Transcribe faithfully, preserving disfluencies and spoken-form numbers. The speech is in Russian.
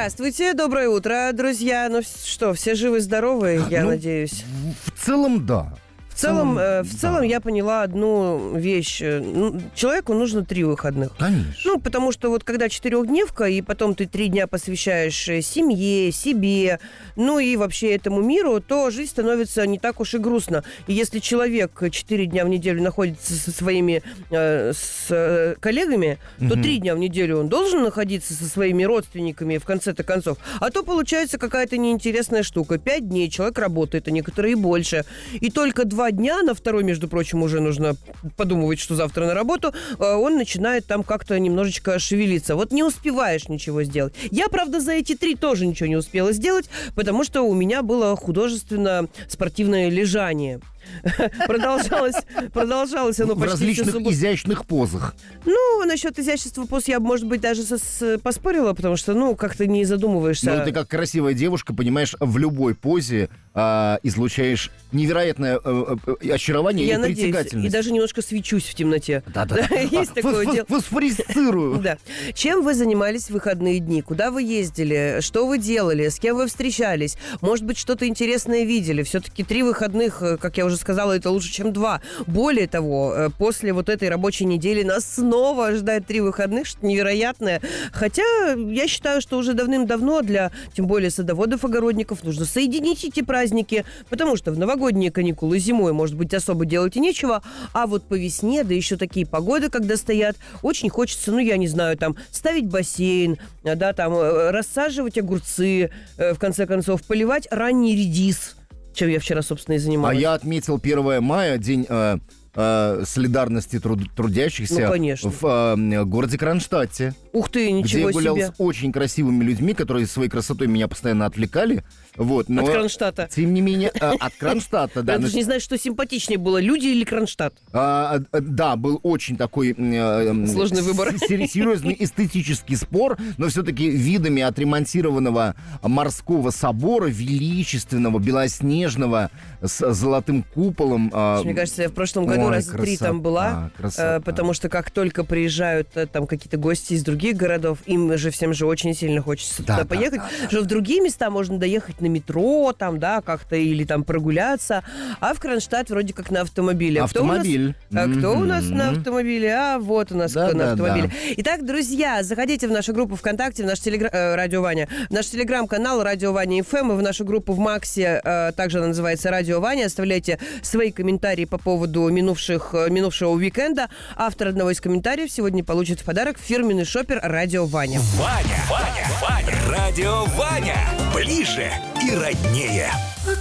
Здравствуйте, доброе утро, друзья. Ну что, все живы-здоровы, я ну, надеюсь? В целом, да. В целом, э, в да. целом я поняла одну вещь. Ну, человеку нужно три выходных. Конечно. Ну, потому что вот когда четырехдневка, и потом ты три дня посвящаешь семье, себе, ну и вообще этому миру, то жизнь становится не так уж и грустно. И если человек четыре дня в неделю находится со своими э, с, э, коллегами, mm-hmm. то три дня в неделю он должен находиться со своими родственниками в конце-то концов. А то получается какая-то неинтересная штука. Пять дней человек работает, а некоторые и больше. И только два дня, на второй, между прочим, уже нужно подумывать, что завтра на работу, он начинает там как-то немножечко шевелиться. Вот не успеваешь ничего сделать. Я, правда, за эти три тоже ничего не успела сделать, потому что у меня было художественно-спортивное лежание. Продолжалось, продолжалось оно в почти различных суббот... изящных позах. Ну, насчет изящества поз я, может быть, даже со- с- поспорила, потому что, ну, как-то не задумываешься. Ну, ты как красивая девушка, понимаешь, в любой позе а, излучаешь невероятное а, а, очарование я и надеюсь, притягательность. и даже немножко свечусь в темноте. Да-да. Есть такое дело. Фосфорисцирую. Да. Чем вы занимались в выходные дни? Куда вы ездили? Что вы делали? С кем вы встречались? Может быть, что-то интересное видели? Все-таки три выходных, как я уже сказала, это лучше, чем два. Более того, после вот этой рабочей недели нас снова ожидает три выходных, что-то невероятное. Хотя я считаю, что уже давным-давно для, тем более, садоводов-огородников нужно соединить эти праздники, потому что в новогодние каникулы зимой, может быть, особо делать и нечего, а вот по весне, да еще такие погоды, когда стоят, очень хочется, ну, я не знаю, там, ставить бассейн, да, там, рассаживать огурцы, в конце концов, поливать ранний редис, чем я вчера, собственно, и занималась. А я отметил первое мая, день э, э, солидарности труд- трудящихся ну, конечно. в э, городе Кронштадте. Ух ты, ничего где я гулял себе. с очень красивыми людьми, которые своей красотой меня постоянно отвлекали. Вот, но, от Кронштадта. Тем не менее, э, от Кронштадта, да. Я даже не знаю, что симпатичнее было, люди или Кронштадт? А, да, был очень такой... Э, Сложный выбор. Серьезный эстетический спор, но все-таки видами отремонтированного морского собора, величественного, белоснежного, с золотым куполом. Э, Мне кажется, я в прошлом году ой, раза три там была, красота. Потому что как только приезжают там какие-то гости из других городов, им же всем же очень сильно хочется да, туда да, поехать, да, да. что в другие места можно доехать на метро, там, да, как-то, или там прогуляться, а в Кронштадт вроде как на автомобиле. Автомобиль. А кто у нас, а кто у нас Mm-hmm. на автомобиле? А вот у нас да, кто да, на автомобиле. Да. Итак, друзья, заходите в нашу группу ВКонтакте, в наш телеграм, э, Радио Ваня, в наш телеграм-канал Радио Ваня эф эм, и в нашу группу в Максе, э, также она называется Радио Ваня. Оставляйте свои комментарии по поводу минувших, минувшего уикенда. Автор одного из комментариев сегодня получит в подарок фирменный шопер Радио Ваня. Ваня, Ваня, Ваня, Радио Ваня. Ближе и роднее.